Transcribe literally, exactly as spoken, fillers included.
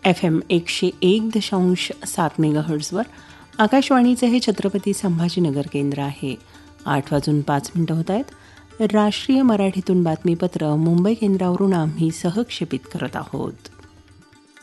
F M एकशे एक दशांश सात मेगाहर्ट्झवर आकाशवाणीचे हे छत्रपती संभाजीनगर केंद्र आहे. आठ वाजून पाच मिनिटं होत आहेत. राष्ट्रीय मराठीतून बातमीपत्र मुंबई केंद्रावरून आम्ही सहक्षेपित करत आहोत.